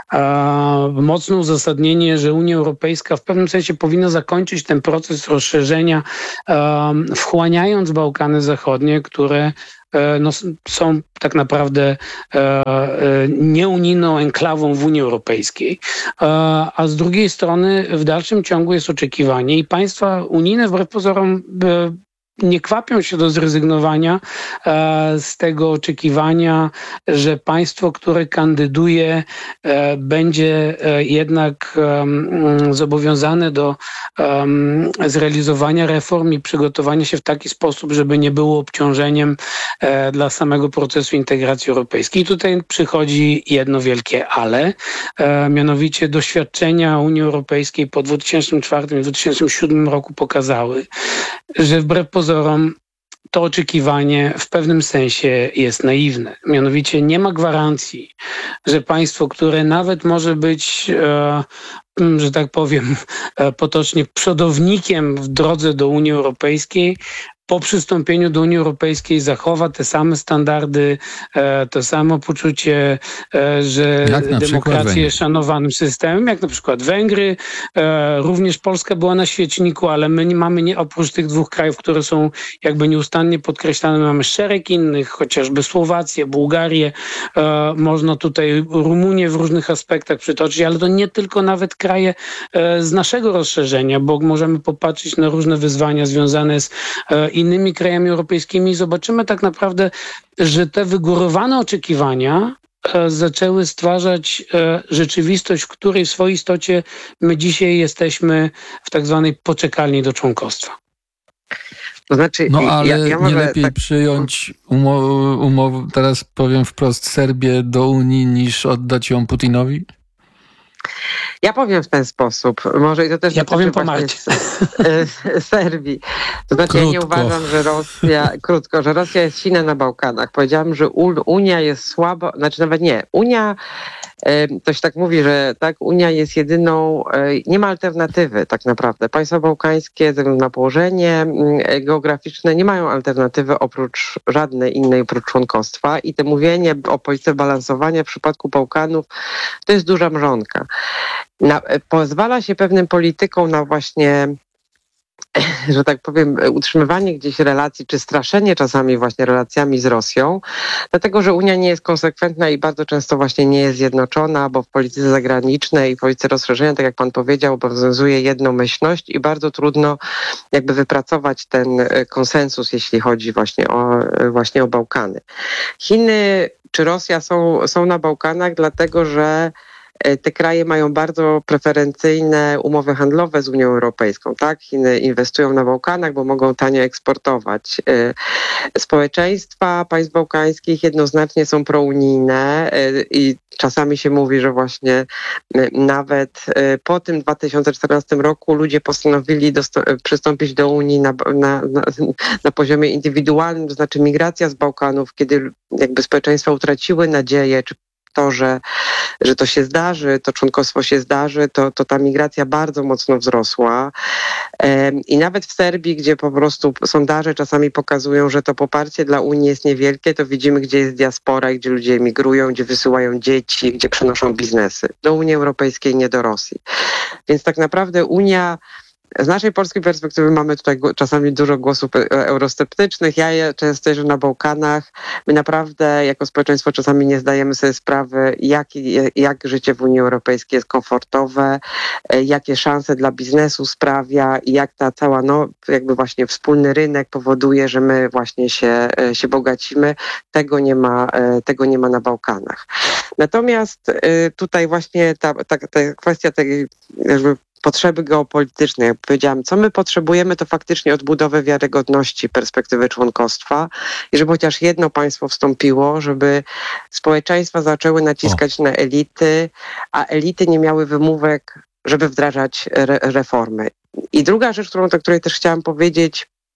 mocne uzasadnienie, że Unia Europejska w pewnym sensie powinna zakończyć ten proces rozszerzenia, wchłaniając Bałkany Zachodnie, które są tak naprawdę nieunijną enklawą w Unii Europejskiej. A z drugiej strony w dalszym ciągu jest oczekiwanie i państwa unijne wbrew pozorom nie kwapią się do zrezygnowania z tego oczekiwania, że państwo, które kandyduje, będzie jednak zobowiązane do zrealizowania reform i przygotowania się w taki sposób, żeby nie było obciążeniem dla samego procesu integracji europejskiej. I tutaj przychodzi jedno wielkie ale, mianowicie doświadczenia Unii Europejskiej po 2004 i 2007 roku pokazały, że wbrew pozorom to oczekiwanie w pewnym sensie jest naiwne. Mianowicie nie ma gwarancji, że państwo, które nawet może być, że tak powiem potocznie, przodownikiem w drodze do Unii Europejskiej, po przystąpieniu do Unii Europejskiej zachowa te same standardy, to samo poczucie, że demokracja jest szanowanym systemem, jak na przykład Węgry. Również Polska była na świeczniku, ale my nie mamy, oprócz tych dwóch krajów, które są jakby nieustannie podkreślane, mamy szereg innych, chociażby Słowację, Bułgarię, można tutaj Rumunię w różnych aspektach przytoczyć, ale to nie tylko nawet kraje z naszego rozszerzenia, bo możemy popatrzeć na różne wyzwania związane z innymi krajami europejskimi i zobaczymy tak naprawdę, że te wygórowane oczekiwania zaczęły stwarzać rzeczywistość, w której w swojej istocie my dzisiaj jesteśmy w tak zwanej poczekalni do członkostwa. To znaczy, no ale ja nie lepiej przyjąć umowę, teraz powiem wprost, Serbię do Unii, niż oddać ją Putinowi? Ja powiem w ten sposób, może i to też powiem po Marcie. Serbii. To znaczy ja nie uważam, że Rosja jest silna na Bałkanach. Powiedziałam, że Unia jest słaba, znaczy nawet nie. Unia, to się tak mówi, że tak, Unia jest jedyną, nie ma alternatywy tak naprawdę. Państwa bałkańskie ze względu na położenie geograficzne nie mają alternatywy oprócz żadnej innej oprócz członkostwa i to mówienie o polityce balansowania w przypadku Bałkanów to jest duża mrzonka. Pozwala się pewnym politykom na właśnie, że tak powiem, utrzymywanie gdzieś relacji, czy straszenie czasami właśnie relacjami z Rosją, dlatego że Unia nie jest konsekwentna i bardzo często właśnie nie jest zjednoczona, bo w polityce zagranicznej i w polityce rozszerzenia, tak jak pan powiedział, obowiązuje jednomyślność i bardzo trudno jakby wypracować ten konsensus, jeśli chodzi właśnie o Bałkany. Chiny czy Rosja są na Bałkanach, dlatego że te kraje mają bardzo preferencyjne umowy handlowe z Unią Europejską. Tak? Chiny inwestują na Bałkanach, bo mogą tanio eksportować. Społeczeństwa państw bałkańskich jednoznacznie są prounijne i czasami się mówi, że właśnie nawet po tym 2014 roku ludzie postanowili przystąpić do Unii na poziomie indywidualnym, to znaczy migracja z Bałkanów, kiedy jakby społeczeństwa utraciły nadzieję, czy to, że to się zdarzy, to członkostwo się zdarzy, to ta migracja bardzo mocno wzrosła. I nawet w Serbii, gdzie po prostu sondaże czasami pokazują, że to poparcie dla Unii jest niewielkie, to widzimy, gdzie jest diaspora, gdzie ludzie emigrują, gdzie wysyłają dzieci, gdzie przenoszą biznesy. Do Unii Europejskiej, nie do Rosji. Więc tak naprawdę Unia, z naszej polskiej perspektywy mamy tutaj czasami dużo głosów eurosceptycznych. Ja często jeżdżę na Bałkanach. My naprawdę jako społeczeństwo czasami nie zdajemy sobie sprawy, jak życie w Unii Europejskiej jest komfortowe, jakie szanse dla biznesu sprawia i jak ta cała jakby właśnie wspólny rynek powoduje, że my właśnie się bogacimy. Tego nie ma na Bałkanach. Natomiast tutaj właśnie ta kwestia tej jakby potrzeby geopolityczne. Jak powiedziałam, co my potrzebujemy, to faktycznie odbudowę wiarygodności perspektywy członkostwa i żeby chociaż jedno państwo wstąpiło, żeby społeczeństwa zaczęły naciskać na elity, a elity nie miały wymówek, żeby wdrażać reformy. I druga rzecz, o której też chciałam powiedzieć,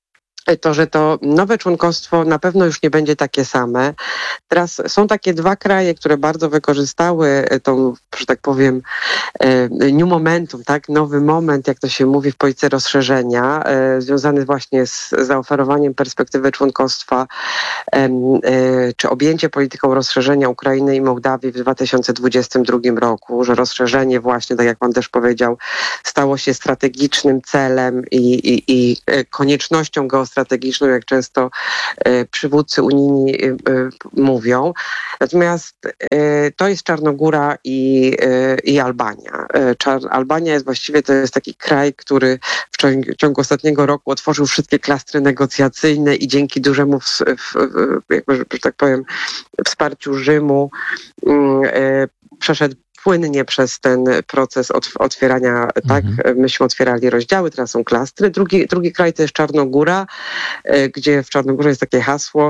to, że to nowe członkostwo na pewno już nie będzie takie same. Teraz są takie dwa kraje, które bardzo wykorzystały tą, że tak powiem, new momentum, tak? Nowy moment, jak to się mówi w polityce rozszerzenia, związany właśnie z zaoferowaniem perspektywy członkostwa, czy objęcie polityką rozszerzenia Ukrainy i Mołdawii w 2022 roku, że rozszerzenie właśnie, tak jak pan też powiedział, stało się strategicznym celem i koniecznością geostrategiczną, jak często przywódcy unijni mówią. Natomiast to jest Czarnogóra i Albania. Albania jest właściwie, to jest taki kraj, który w ciągu ostatniego roku otworzył wszystkie klastry negocjacyjne i dzięki dużemu, że tak powiem, wsparciu Rzymu przeszedł płynnie przez ten proces otwierania, tak, myśmy otwierali rozdziały, teraz są klastry. Drugi kraj to jest Czarnogóra, gdzie w Czarnogórze jest takie hasło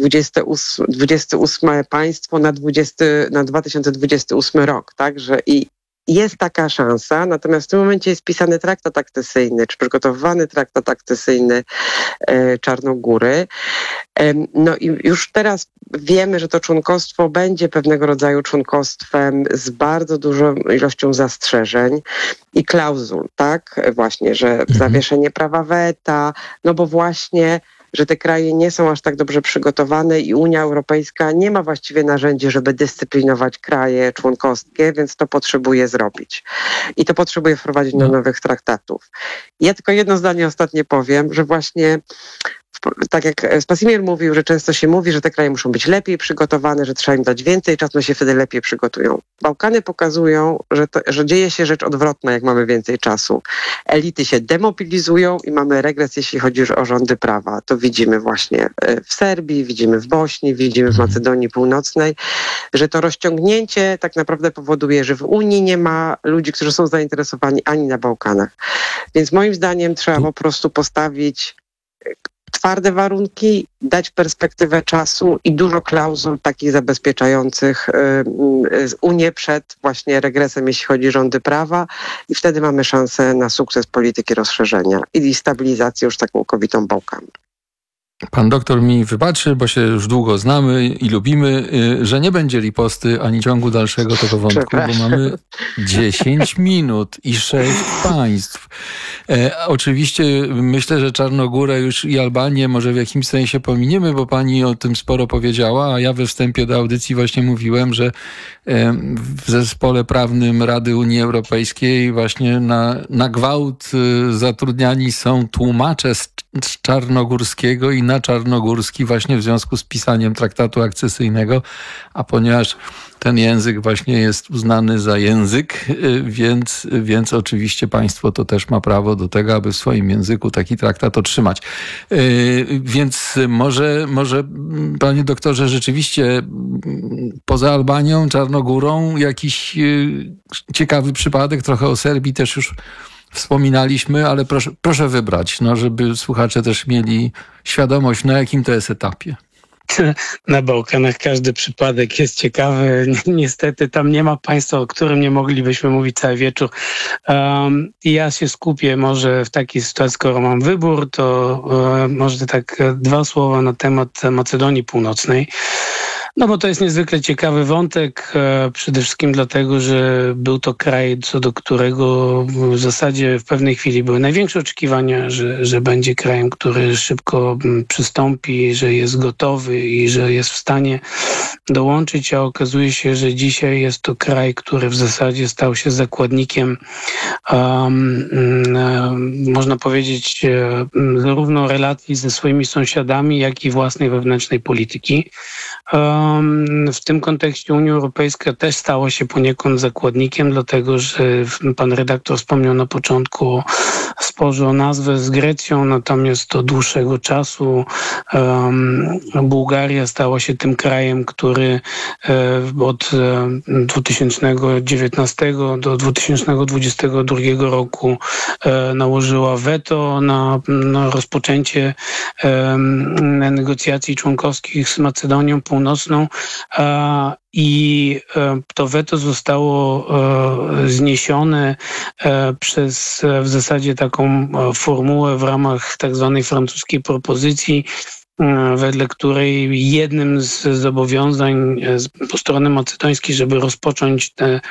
28 państwo na 2028 rok, tak, że jest taka szansa, natomiast w tym momencie jest pisany traktat akcesyjny, czy przygotowywany traktat akcesyjny Czarnogóry. No i już teraz wiemy, że to członkostwo będzie pewnego rodzaju członkostwem z bardzo dużą ilością zastrzeżeń i klauzul, tak? Właśnie, że zawieszenie prawa weta, no bo właśnie że te kraje nie są aż tak dobrze przygotowane i Unia Europejska nie ma właściwie narzędzi, żeby dyscyplinować kraje członkowskie, więc to potrzebuje zrobić. I to potrzebuje wprowadzić do nowych traktatów. Ja tylko jedno zdanie ostatnie powiem, że właśnie tak jak Spasimier mówił, że często się mówi, że te kraje muszą być lepiej przygotowane, że trzeba im dać więcej czasu, się wtedy lepiej przygotują. Bałkany pokazują, że dzieje się rzecz odwrotna, jak mamy więcej czasu. Elity się demobilizują i mamy regres, jeśli chodzi już o rządy prawa. To widzimy właśnie w Serbii, widzimy w Bośni, widzimy w Macedonii Północnej, że to rozciągnięcie tak naprawdę powoduje, że w Unii nie ma ludzi, którzy są zainteresowani, ani na Bałkanach. Więc moim zdaniem trzeba po prostu postawić twarde warunki, dać perspektywę czasu i dużo klauzul takich zabezpieczających Unię przed właśnie regresem, jeśli chodzi o rządy prawa i wtedy mamy szansę na sukces polityki rozszerzenia i stabilizację już taką całkowitą Bałkanów. Pan doktor mi wybaczy, bo się już długo znamy i lubimy, że nie będzie riposty ani ciągu dalszego tego wątku, bo mamy 10 minut i 6 państw. Oczywiście myślę, że Czarnogórę już i Albanię może w jakimś sensie pominiemy, bo pani o tym sporo powiedziała, a ja we wstępie do audycji właśnie mówiłem, że w zespole prawnym Rady Unii Europejskiej właśnie na gwałt zatrudniani są tłumacze z czarnogórskiego i na czarnogórski właśnie w związku z pisaniem traktatu akcesyjnego, a ponieważ ten język właśnie jest uznany za język, więc oczywiście państwo to też ma prawo do tego, aby w swoim języku taki traktat otrzymać. Więc może panie doktorze, rzeczywiście poza Albanią, Czarnogórą jakiś ciekawy przypadek, trochę o Serbii też już wspominaliśmy, ale proszę wybrać, żeby słuchacze też mieli świadomość, na jakim to jest etapie. Na Bałkanach każdy przypadek jest ciekawy. Niestety tam nie ma państwa, o którym nie moglibyśmy mówić cały wieczór. Ja się skupię może w takiej sytuacji, skoro mam wybór, to może tak 2 słowa na temat Macedonii Północnej. No bo to jest niezwykle ciekawy wątek, przede wszystkim dlatego, że był to kraj, co do którego w zasadzie w pewnej chwili były największe oczekiwania, że będzie krajem, który szybko przystąpi, że jest gotowy i że jest w stanie dołączyć, a okazuje się, że dzisiaj jest to kraj, który w zasadzie stał się zakładnikiem, można powiedzieć, zarówno relacji ze swoimi sąsiadami, jak i własnej wewnętrznej polityki. W tym kontekście Unia Europejska też stała się poniekąd zakładnikiem, dlatego że pan redaktor wspomniał na początku o sporze o nazwę z Grecją, natomiast od dłuższego czasu Bułgaria stała się tym krajem, który od 2019 do 2022 roku nałożyła weto na rozpoczęcie negocjacji członkowskich z Macedonią Północną. Północną i to weto zostało zniesione przez w zasadzie taką formułę w ramach tak zwanej francuskiej propozycji, wedle której jednym z zobowiązań po strony macedońskiej, żeby rozpocząć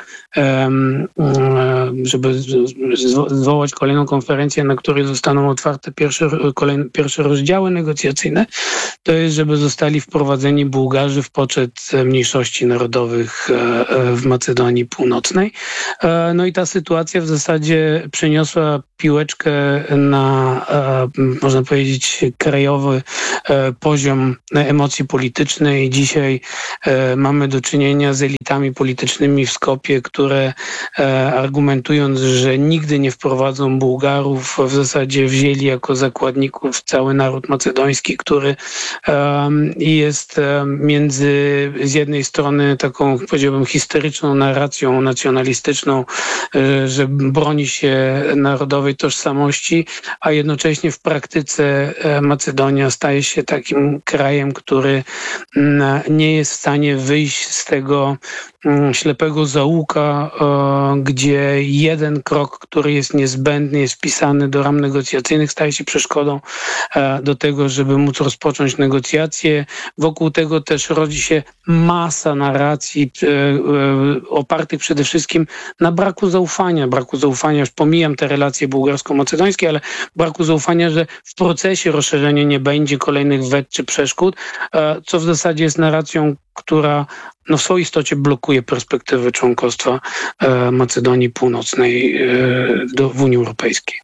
żeby zwołać kolejną konferencję, na której zostaną otwarte pierwsze rozdziały negocjacyjne, to jest, żeby zostali wprowadzeni Bułgarzy w poczet mniejszości narodowych w Macedonii Północnej. No i ta sytuacja w zasadzie przeniosła piłeczkę na, można powiedzieć, krajowy poziom emocji politycznej. Dzisiaj mamy do czynienia z elitami politycznymi w Skopie, które argumentując, że nigdy nie wprowadzą Bułgarów, w zasadzie wzięli jako zakładników cały naród macedoński, który jest z jednej strony taką, powiedziałbym, historyczną narracją nacjonalistyczną, że broni się narodowej tożsamości, a jednocześnie w praktyce Macedonia staje się takim krajem, który nie jest w stanie wyjść z tego ślepego zaułka, gdzie jeden krok, który jest niezbędny, jest wpisany do ram negocjacyjnych, staje się przeszkodą do tego, żeby móc rozpocząć negocjacje. Wokół tego też rodzi się masa narracji opartych przede wszystkim na braku zaufania. Już pomijam te relacje bułgarsko-macedońskie, ale braku zaufania, że w procesie rozszerzenia nie będzie kolejnych wet czy przeszkód, co w zasadzie jest narracją, która w swojej istocie blokuje perspektywę członkostwa Macedonii Północnej w Unii Europejskiej.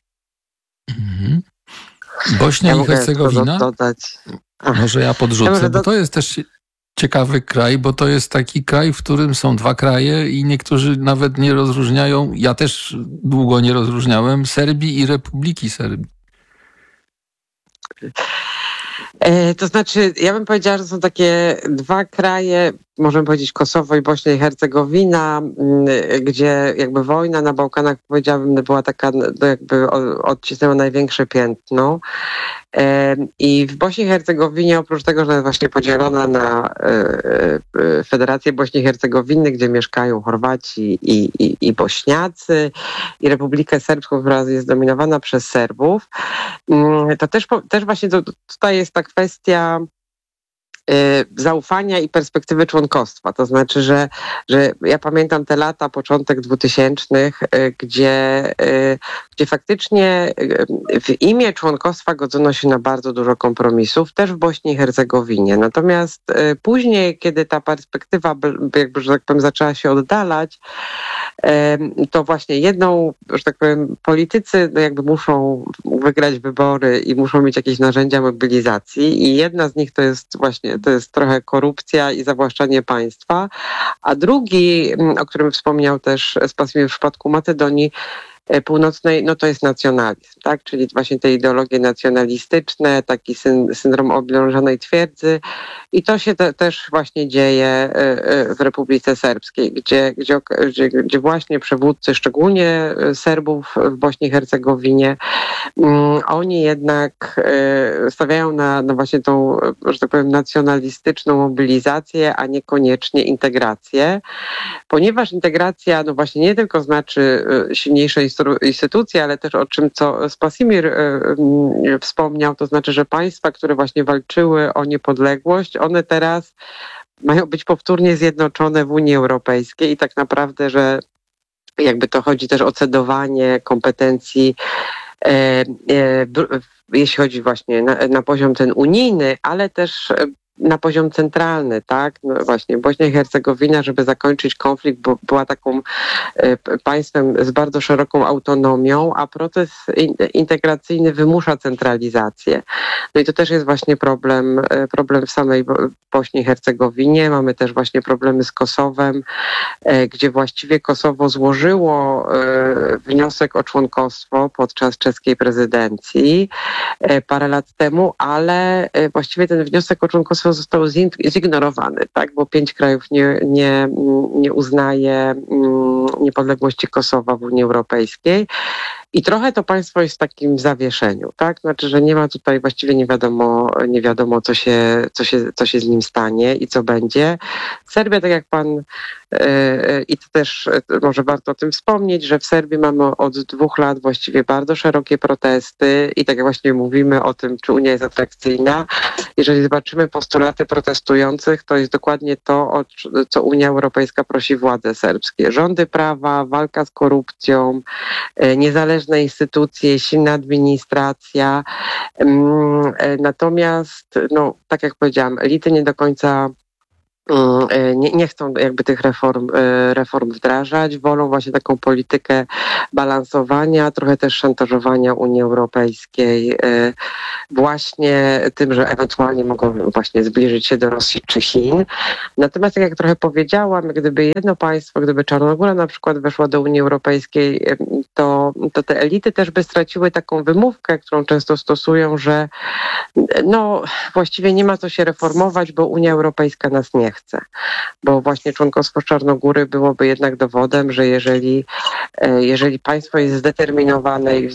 Bośnia i Hercegowina? Dodać. Może ja podrzucę, bo to jest też ciekawy kraj, bo to jest taki kraj, w którym są dwa kraje i niektórzy nawet nie rozróżniają, ja też długo nie rozróżniałem, Serbii i Republiki Serbii. To znaczy, ja bym powiedziała, że są takie dwa kraje, możemy powiedzieć Kosowo i Bośnia i Hercegowina, gdzie jakby wojna na Bałkanach, powiedziałabym, była taka, jakby odcisnęła największe piętno. I w Bośni i Hercegowinie, oprócz tego, że jest właśnie podzielona na Federację Bośni i Hercegowiny, gdzie mieszkają Chorwaci i Bośniacy, i Republikę Serbską, która jest dominowana przez Serbów, to też właśnie tutaj jest ta kwestia zaufania i perspektywy członkostwa. To znaczy, że ja pamiętam te lata, początek 2000, gdzie faktycznie w imię członkostwa godzono się na bardzo dużo kompromisów, też w Bośni i Hercegowinie. Natomiast później, kiedy ta perspektywa jakby, że tak powiem, zaczęła się oddalać, to właśnie że tak powiem, politycy jakby muszą wygrać wybory i muszą mieć jakieś narzędzia mobilizacji i jedna z nich to jest trochę korupcja i zawłaszczanie państwa, a drugi, o którym wspomniał też Spasmir w przypadku Macedonii Północnej, no to jest nacjonalizm, tak? Czyli właśnie te ideologie nacjonalistyczne, taki syndrom oblężonej twierdzy i to się też właśnie dzieje w Republice Serbskiej, gdzie właśnie przywódcy, szczególnie Serbów w Bośni i Hercegowinie, oni jednak stawiają na właśnie tą, że tak powiem, nacjonalistyczną mobilizację, a niekoniecznie integrację, ponieważ integracja, no właśnie nie tylko znaczy silniejsze instytucje, ale też co Spasmir wspomniał, to znaczy, że państwa, które właśnie walczyły o niepodległość, one teraz mają być powtórnie zjednoczone w Unii Europejskiej i tak naprawdę, że jakby to chodzi też o cedowanie kompetencji, jeśli chodzi właśnie na poziom ten unijny, ale też na poziom centralny, tak? No właśnie Bośnia i Hercegowina, żeby zakończyć konflikt, była taką państwem z bardzo szeroką autonomią, a proces integracyjny wymusza centralizację. No i to też jest właśnie problem w samej Bośni i Hercegowinie. Mamy też właśnie problemy z Kosowem, gdzie właściwie Kosowo złożyło wniosek o członkostwo podczas czeskiej prezydencji parę lat temu, ale właściwie ten wniosek o członkostwo został zignorowany, tak? Bo 5 krajów nie uznaje niepodległości Kosowa w Unii Europejskiej. I trochę to państwo jest w takim zawieszeniu, tak? Znaczy, że nie ma tutaj właściwie nie wiadomo co się z nim stanie i co będzie. Serbia, tak jak pan i to też może warto o tym wspomnieć, że w Serbii mamy od 2 lat właściwie bardzo szerokie protesty i tak jak właśnie mówimy o tym, czy Unia jest atrakcyjna. Jeżeli zobaczymy postulaty protestujących, to jest dokładnie to, o co Unia Europejska prosi władze serbskie. Rządy prawa, walka z korupcją, niezależne instytucnie, silna administracja. Natomiast, no, tak jak powiedziałam, elity nie do końca nie chcą jakby tych reform wdrażać, wolą właśnie taką politykę balansowania, trochę też szantażowania Unii Europejskiej właśnie tym, że ewentualnie mogą właśnie zbliżyć się do Rosji czy Chin. Natomiast tak jak trochę powiedziałam, gdyby jedno państwo, gdyby Czarnogóra na przykład weszła do Unii Europejskiej, to te elity też by straciły taką wymówkę, którą często stosują, że no właściwie nie ma co się reformować, bo Unia Europejska nas nie chce. Bo właśnie członkostwo Czarnogóry byłoby jednak dowodem, że jeżeli państwo jest zdeterminowane i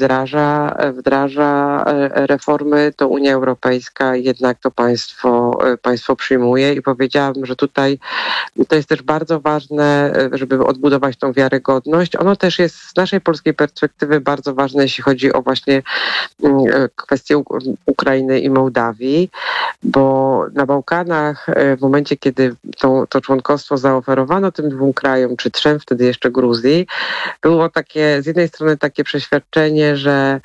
wdraża reformy, to Unia Europejska jednak to państwo przyjmuje i powiedziałabym, że tutaj to jest też bardzo ważne, żeby odbudować tą wiarygodność. Ono też jest z naszej polskiej perspektywy bardzo ważne, jeśli chodzi o właśnie kwestię Ukrainy i Mołdawii, bo na Bałkanach w momencie, kiedy to członkostwo zaoferowano tym 2 krajom, czy 3, wtedy jeszcze Gruzji, było takie, z jednej strony takie przeświadczenie, że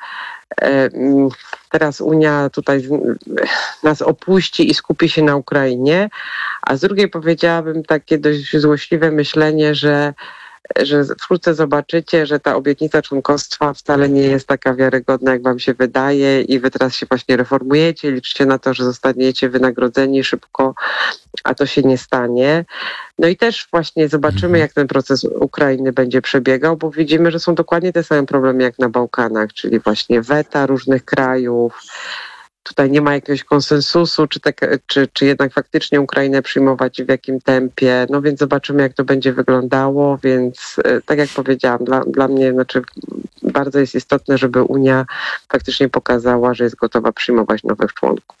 teraz Unia tutaj nas opuści i skupi się na Ukrainie, a z drugiej powiedziałabym takie dość złośliwe myślenie, że wkrótce zobaczycie, że ta obietnica członkostwa wcale nie jest taka wiarygodna, jak wam się wydaje i wy teraz się właśnie reformujecie, liczycie na to, że zostaniecie wynagrodzeni szybko, a to się nie stanie. No i też właśnie zobaczymy, jak ten proces Ukrainy będzie przebiegał, bo widzimy, że są dokładnie te same problemy jak na Bałkanach, czyli właśnie weta różnych krajów. Tutaj nie ma jakiegoś konsensusu, czy jednak faktycznie Ukrainę przyjmować i w jakim tempie. No więc zobaczymy, jak to będzie wyglądało. Więc tak jak powiedziałam, dla mnie bardzo jest istotne, żeby Unia faktycznie pokazała, że jest gotowa przyjmować nowych członków.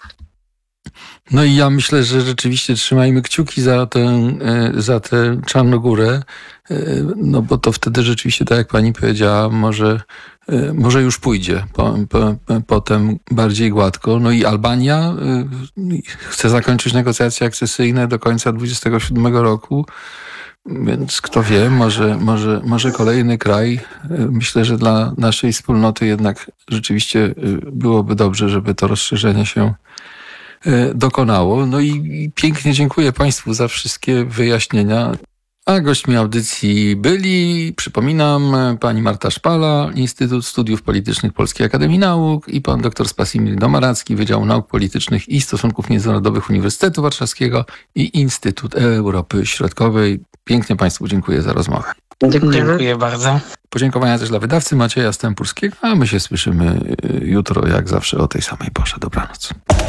No i ja myślę, że rzeczywiście trzymajmy kciuki za tę Czarnogórę, no bo to wtedy rzeczywiście, tak jak pani powiedziała, może już pójdzie potem bardziej gładko. No i Albania chce zakończyć negocjacje akcesyjne do końca 2027 roku, więc kto wie, może kolejny kraj. Myślę, że dla naszej wspólnoty jednak rzeczywiście byłoby dobrze, żeby to rozszerzenie się dokonało. No i pięknie dziękuję państwu za wszystkie wyjaśnienia. A gośćmi audycji byli, przypominam, pani Marta Szpala, Instytut Studiów Politycznych Polskiej Akademii Nauk i pan dr Spasimir Domaracki, Wydział Nauk Politycznych i Stosunków Międzynarodowych Uniwersytetu Warszawskiego i Instytut Europy Środkowej. Pięknie państwu dziękuję za rozmowę. Dziękuję bardzo. Podziękowania też dla wydawcy Macieja Stępurskiego, a my się słyszymy jutro, jak zawsze o tej samej porze. Dobranoc.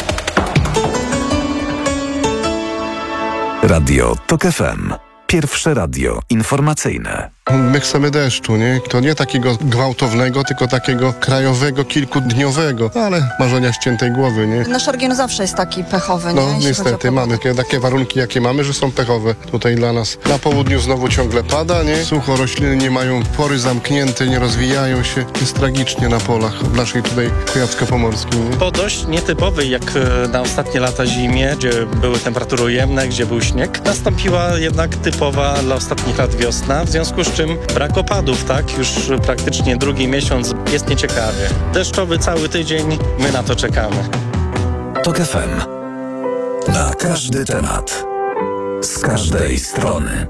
Radio TOK FM. Pierwsze radio informacyjne. My chcemy deszczu, nie? To nie takiego gwałtownego, tylko takiego krajowego, kilkudniowego, ale marzenia ściętej głowy, nie? Nasz region zawsze jest taki pechowy, nie? No niestety, mamy takie warunki, jakie mamy, że są pechowe tutaj dla nas. Na południu znowu ciągle pada, nie? Sucho, rośliny nie mają pory zamknięte, nie rozwijają się. Jest tragicznie na polach w naszej tutaj kujawsko-pomorskiej, nie? Po dość nietypowej jak na ostatnie lata zimie, gdzie były temperatury ujemne, gdzie był śnieg, nastąpiła jednak typowa dla ostatnich lat wiosna, w związku z czym brak opadów, tak? Już praktycznie drugi miesiąc jest nieciekawie. Deszczowy cały tydzień, my na to czekamy. TOK FM. Na każdy temat. Z każdej strony.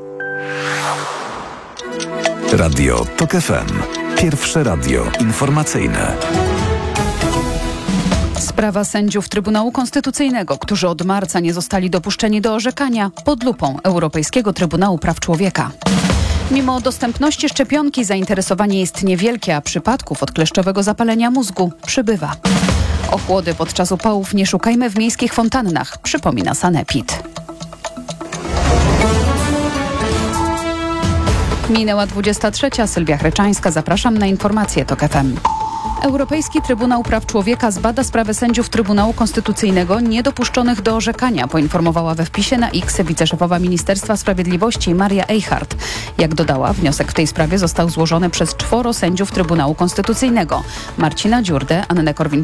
Radio TOK FM. Pierwsze radio informacyjne. Sprawa sędziów Trybunału Konstytucyjnego, którzy od marca nie zostali dopuszczeni do orzekania, pod lupą Europejskiego Trybunału Praw Człowieka. Mimo dostępności szczepionki zainteresowanie jest niewielkie, a przypadków odkleszczowego zapalenia mózgu przybywa. Ochłody podczas upałów nie szukajmy w miejskich fontannach, przypomina Sanepid. Minęła 23. Sylwia Chreczańska. Zapraszam na informacje TOK FM. Europejski Trybunał Praw Człowieka zbada sprawę sędziów Trybunału Konstytucyjnego niedopuszczonych do orzekania, poinformowała we wpisie na X wiceszefowa Ministerstwa Sprawiedliwości Maria Eichhardt. Jak dodała, wniosek w tej sprawie został złożony przez 4 sędziów Trybunału Konstytucyjnego: Marcina Dziurdę, Annę Korwin